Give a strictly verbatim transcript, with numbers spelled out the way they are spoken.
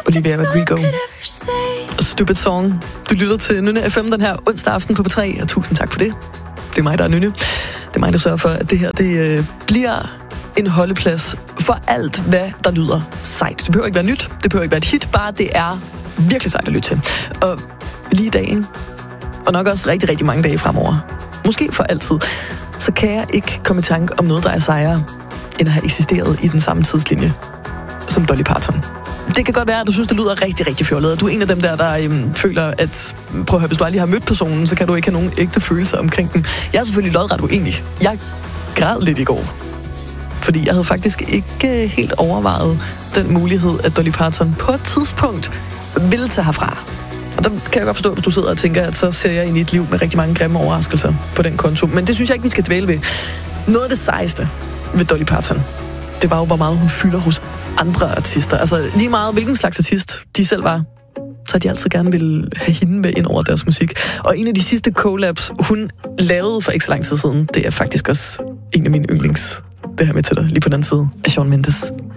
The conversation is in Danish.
Olivia Rodrigo. Stupid Song. Du lytter til Nynne F M den her onsdag aften på P tre, og tusind tak for det. Det er mig, der er Nynne. Det er mig, der sørger for, at det her det, øh, bliver en holdeplads for alt, hvad der lyder sejt. Det behøver ikke være nyt, det behøver ikke være et hit, bare det er virkelig sejt at lytte til. Og lige i dagen, og nok også rigtig, rigtig mange dage fremover, måske for altid, så kan jeg ikke komme i tanke om noget, der er sejere, end at have eksisteret i den samme tidslinje som Dolly Parton. Det kan godt være, at du synes, det lyder rigtig, rigtig fjollet. Du er en af dem der, der øhm, føler, at prøv at høre, hvis du aldrig har mødt personen, så kan du ikke have nogen ægte følelser omkring den. Jeg er selvfølgelig lodret uenig. Jeg græd lidt i går, fordi jeg havde faktisk ikke helt overvejet den mulighed, at Dolly Parton på et tidspunkt ville tage herfra. Og der kan jeg godt forstå, hvis du sidder og tænker, at så ser jeg ind i et liv med rigtig mange grimme overraskelser på den konto. Men det synes jeg ikke, vi skal dvæle ved. Noget af det sejeste ved Dolly Parton, det var jo, hvor meget hun fylder hos andre artister. Altså lige meget, hvilken slags artist de selv var, så de altid gerne ville have hende med ind over deres musik. Og en af de sidste collabs, hun lavede for ikke så lang tid siden, det er faktisk også en af mine yndlings. Det her med til dig, lige på den side af Shawn Mendes.